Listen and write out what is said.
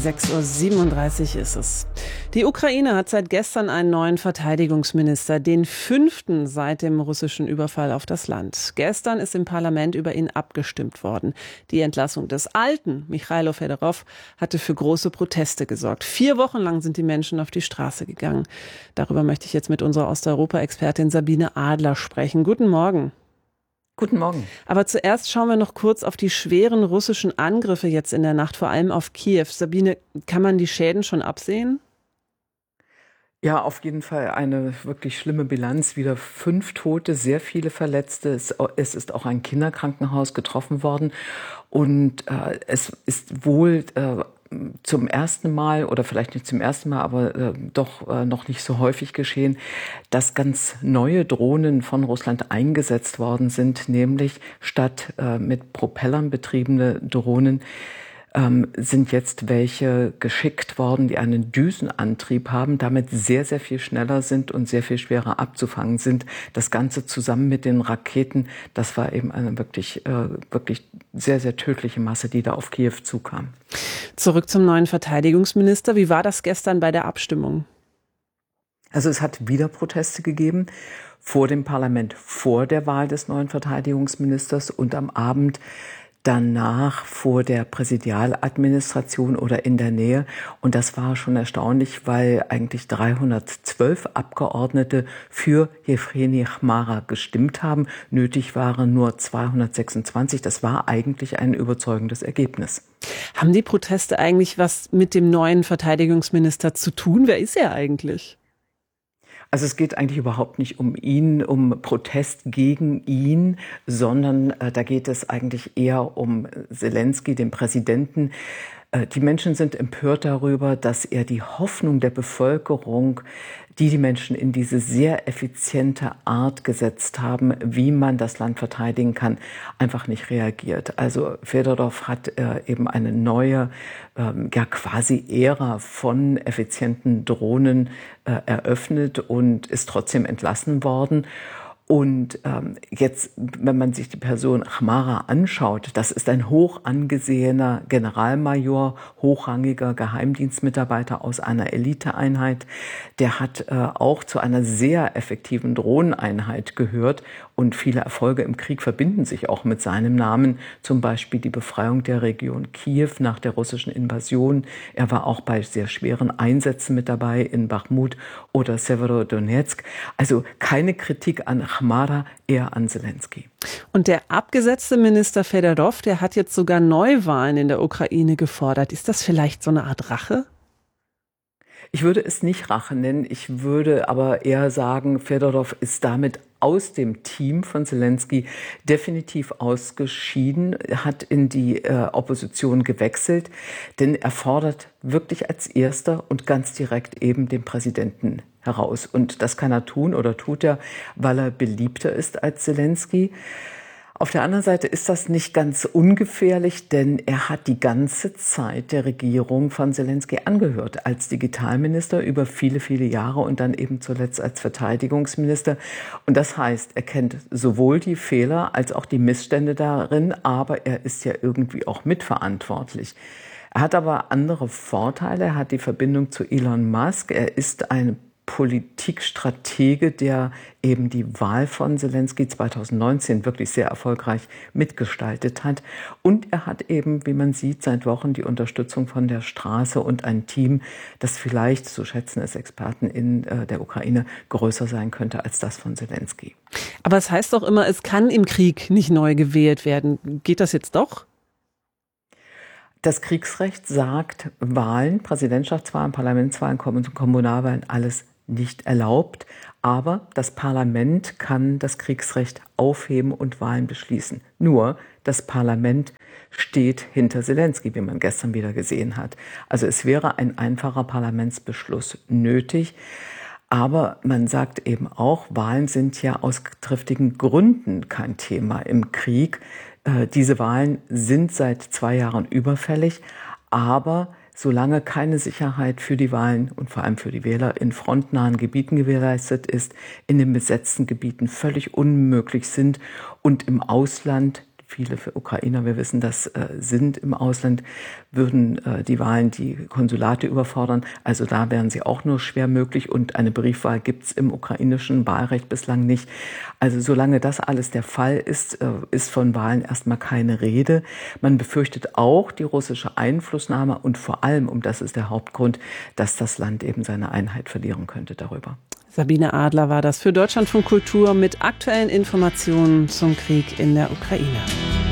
6:37 Uhr ist es. Die Ukraine hat seit gestern einen neuen Verteidigungsminister, den 5. seit dem russischen Überfall auf das Land. Gestern ist im Parlament über ihn abgestimmt worden. Die Entlassung des alten Michailo Fedorov hatte für große Proteste gesorgt. 4 Wochen lang sind die Menschen auf die Straße gegangen. Darüber möchte ich jetzt mit unserer Osteuropa-Expertin Sabine Adler sprechen. Guten Morgen. Guten Morgen. Aber zuerst schauen wir noch kurz auf die schweren russischen Angriffe jetzt in der Nacht, vor allem auf Kiew. Sabine, kann man die Schäden schon absehen? Ja, auf jeden Fall eine wirklich schlimme Bilanz. Wieder 5 Tote, sehr viele Verletzte. Es ist auch ein Kinderkrankenhaus getroffen worden. Und es ist wohl zum ersten Mal, oder vielleicht nicht zum ersten Mal, aber doch noch nicht so häufig geschehen, dass ganz neue Drohnen von Russland eingesetzt worden sind, nämlich statt mit Propellern betriebene Drohnen sind jetzt welche geschickt worden, die einen Düsenantrieb haben, damit sehr, sehr viel schneller sind und sehr viel schwerer abzufangen sind. Das Ganze zusammen mit den Raketen, das war eben eine wirklich sehr, sehr tödliche Masse, die da auf Kiew zukam. Zurück zum neuen Verteidigungsminister. Wie war das gestern bei der Abstimmung? Also es hat wieder Proteste gegeben vor dem Parlament, vor der Wahl des neuen Verteidigungsministers und am Abend danach vor der Präsidialadministration oder in der Nähe. Und das war schon erstaunlich, weil eigentlich 312 Abgeordnete für Jewgeni Chmara gestimmt haben. Nötig waren nur 226. Das war eigentlich ein überzeugendes Ergebnis. Haben die Proteste eigentlich was mit dem neuen Verteidigungsminister zu tun? Wer ist er eigentlich? Also es geht eigentlich überhaupt nicht um ihn, um Protest gegen ihn, sondern da geht es eigentlich eher um Selenskyj, den Präsidenten. Die Menschen sind empört darüber, dass er die Hoffnung der Bevölkerung, die Menschen in diese sehr effiziente Art gesetzt haben, wie man das Land verteidigen kann, einfach nicht reagiert. Also Fedorov hat eben eine neue, quasi Ära von effizienten Drohnen eröffnet und ist trotzdem entlassen worden. Und jetzt, wenn man sich die Person Chmara anschaut, das ist ein hoch angesehener Generalmajor, hochrangiger Geheimdienstmitarbeiter aus einer Eliteeinheit. Der hat auch zu einer sehr effektiven Drohneneinheit gehört. Und viele Erfolge im Krieg verbinden sich auch mit seinem Namen. Zum Beispiel die Befreiung der Region Kiew nach der russischen Invasion. Er war auch bei sehr schweren Einsätzen mit dabei in Bachmut oder Severodonetsk. Also keine Kritik an Chmara, eher an Selenskyj. Und der abgesetzte Minister Fedorov, der hat jetzt sogar Neuwahlen in der Ukraine gefordert. Ist das vielleicht so eine Art Rache? Ich würde es nicht Rache nennen. Ich würde aber eher sagen, Fedorov ist damit aus dem Team von Selenskyj definitiv ausgeschieden, hat in die Opposition gewechselt, denn er fordert wirklich als Erster und ganz direkt eben den Präsidenten heraus. Und das kann er tun oder tut er, weil er beliebter ist als Selenskyj. Auf der anderen Seite ist das nicht ganz ungefährlich, denn er hat die ganze Zeit der Regierung von Selenskyj angehört, als Digitalminister über viele, viele Jahre und dann eben zuletzt als Verteidigungsminister. Und das heißt, er kennt sowohl die Fehler als auch die Missstände darin, aber er ist ja irgendwie auch mitverantwortlich. Er hat aber andere Vorteile. Er hat die Verbindung zu Elon Musk. Er ist ein Politikstratege, der eben die Wahl von Selenskyj 2019 wirklich sehr erfolgreich mitgestaltet hat. Und er hat eben, wie man sieht, seit Wochen die Unterstützung von der Straße und ein Team, das vielleicht, so schätzen es Experten in der Ukraine, größer sein könnte als das von Selenskyj. Aber es heißt doch immer, es kann im Krieg nicht neu gewählt werden. Geht das jetzt doch? Das Kriegsrecht sagt, Wahlen, Präsidentschaftswahlen, Parlamentswahlen, Kommunalwahlen, alles nicht erlaubt. Aber das Parlament kann das Kriegsrecht aufheben und Wahlen beschließen. Nur das Parlament steht hinter Selenskyj, wie man gestern wieder gesehen hat. Also es wäre ein einfacher Parlamentsbeschluss nötig. Aber man sagt eben auch, Wahlen sind ja aus triftigen Gründen kein Thema im Krieg. Diese Wahlen sind seit 2 Jahren überfällig, aber solange keine Sicherheit für die Wahlen und vor allem für die Wähler in frontnahen Gebieten gewährleistet ist, in den besetzten Gebieten völlig unmöglich sind und im Ausland viele für Ukrainer, wir wissen, das sind im Ausland, würden die Wahlen die Konsulate überfordern. Also da wären sie auch nur schwer möglich und eine Briefwahl gibt es im ukrainischen Wahlrecht bislang nicht. Also solange das alles der Fall ist, ist von Wahlen erstmal keine Rede. Man befürchtet auch die russische Einflussnahme und vor allem, und das ist der Hauptgrund, dass das Land eben seine Einheit verlieren könnte darüber. Sabine Adler war das für Deutschlandfunk Kultur mit aktuellen Informationen zum Krieg in der Ukraine.